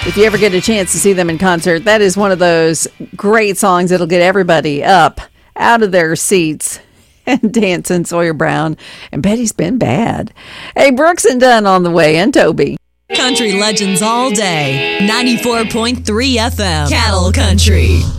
If you ever get a chance to see them in concert, that is one of those great songs that'll get everybody up out of their seats and dancing. Sawyer Brown and Betty's Been Bad. Hey, Brooks and Dunn on the way, and Toby. Country legends all day. 94.3 FM. Cattle Country.